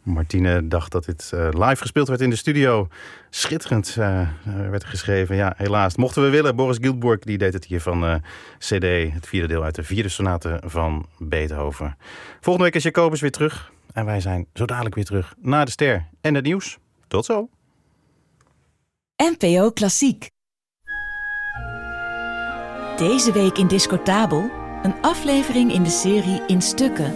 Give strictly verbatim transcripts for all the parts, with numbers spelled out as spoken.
Martine dacht dat dit uh, live gespeeld werd in de studio. Schitterend uh, werd er geschreven. Ja, helaas. Mochten we willen. Boris Giltburg die deed het hier van uh, C D. Het vierde deel uit de vierde sonate van Beethoven. Volgende week is Jacobus weer terug. En wij zijn zo dadelijk weer terug naar de ster en het nieuws. Tot zo. N P O Klassiek. Deze week in Discotabel. Een aflevering in de serie In Stukken.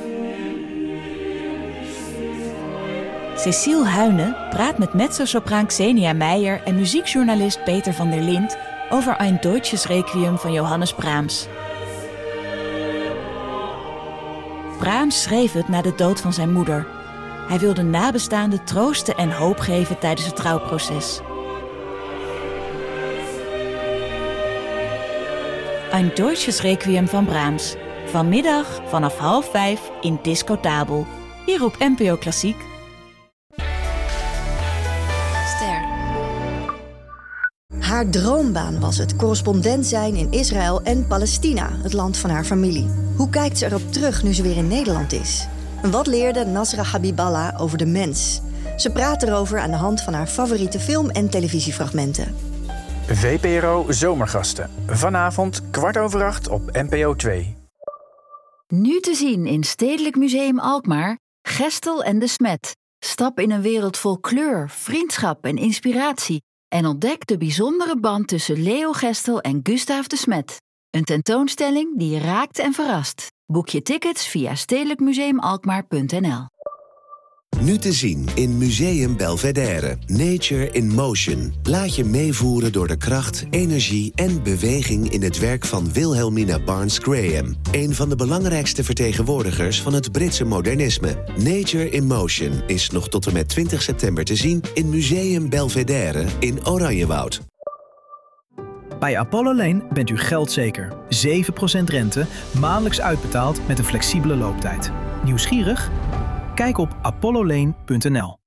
Cecile Huyne praat met mezzosopraan Xenia Meijer en muziekjournalist Peter van der Lind over Ein Deutsches Requiem van Johannes Brahms. Brahms schreef het na de dood van zijn moeder. Hij wilde nabestaanden troosten en hoop geven tijdens het trouwproces. Ein Deutsches Requiem van Brahms. Vanmiddag vanaf half vijf in Discotabel. Hier op N P O Klassiek. Haar droombaan was het correspondent zijn in Israël en Palestina, het land van haar familie. Hoe kijkt ze erop terug nu ze weer in Nederland is? En wat leerde Nasra Habiballah over de mens? Ze praat erover aan de hand van haar favoriete film- en televisiefragmenten. V P R O Zomergasten. Vanavond kwart over acht op N P O twee. Nu te zien in Stedelijk Museum Alkmaar, Gestel en de Smet. Stap in een wereld vol kleur, vriendschap en inspiratie. En ontdek de bijzondere band tussen Leo Gestel en Gustaaf de Smet. Een tentoonstelling die je raakt en verrast. Boek je tickets via stedelijk museum alkmaar punt n l. Nu te zien in Museum Belvedere. Nature in Motion. Laat je meevoeren door de kracht, energie en beweging in het werk van Wilhelmina Barnes Graham. Een van de belangrijkste vertegenwoordigers van het Britse modernisme. Nature in Motion is nog tot en met twintig september te zien in Museum Belvedere in Oranjewoud. Bij Apollo Lane bent u geldzeker. zeven procent rente, maandelijks uitbetaald met een flexibele looptijd. Nieuwsgierig? Kijk op apollo lane punt n l.